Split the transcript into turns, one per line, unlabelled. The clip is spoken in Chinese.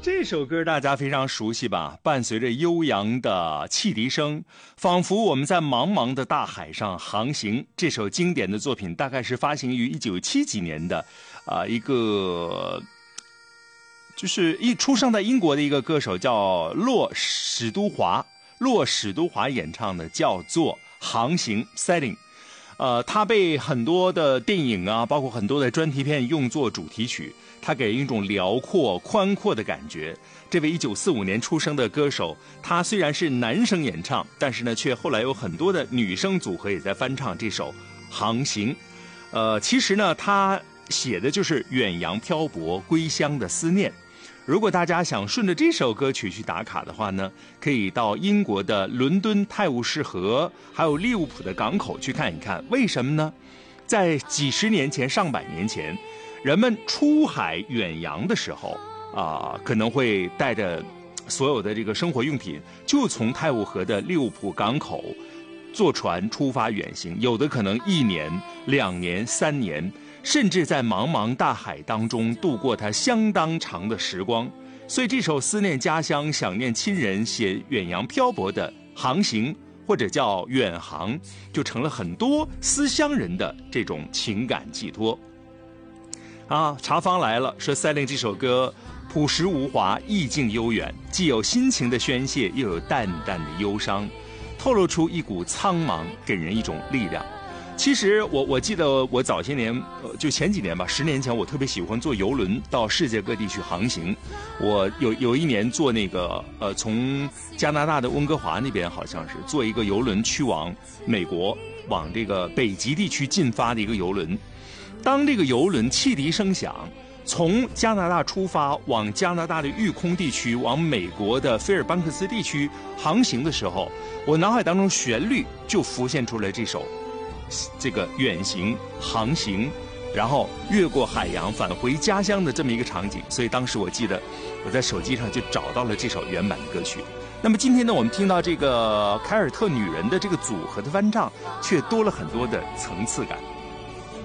这首歌大家非常熟悉吧？伴随着悠扬的汽笛声，仿佛我们在茫茫的大海上航行。这首经典的作品大概是发行于1970几年的，一个就是出生在英国的一个歌手叫洛史都华演唱的，叫做《航行》（Sailing）。它被很多的电影啊，包括很多的专题片用作主题曲，它给人一种辽阔宽阔的感觉。这位1945年出生的歌手，他虽然是男生演唱，但是呢，却后来有很多的女生组合也在翻唱这首《航行》。其实呢，他写的就是远洋漂泊、归乡的思念。如果大家想顺着这首歌曲去打卡的话呢，可以到英国的伦敦泰晤士河还有利物浦的港口去看一看。为什么呢？在几十年前、上百年前，人们出海远洋的时候可能会带着所有的这个生活用品，就从泰晤河的利物浦港口坐船出发远行，有的可能1年、2年、3年，甚至在茫茫大海当中度过它相当长的时光。所以这首思念家乡、想念亲人、写远洋漂泊的航行，或者叫远航，就成了很多思乡人的这种情感寄托。茶芳来了，说《Sailing》这首歌朴实无华，意境悠远，既有心情的宣泄，又有淡淡的忧伤，透露出一股苍茫，给人一种力量。其实我记得我早些年，就前几年吧，10年前，我特别喜欢坐游轮到世界各地去航行。我有一年坐那个从加拿大的温哥华那边，好像是坐一个游轮去往美国，往这个北极地区进发的一个游轮。当这个游轮汽笛声响，从加拿大出发往加拿大的育空地区，往美国的菲尔班克斯地区航行的时候，我脑海当中旋律就浮现出来这个远行航行，然后越过海洋返回家乡的这么一个场景。所以当时我记得我在手机上就找到了这首原版的歌曲。那么今天呢，我们听到这个凯尔特女人的这个组合的翻唱，却多了很多的层次感。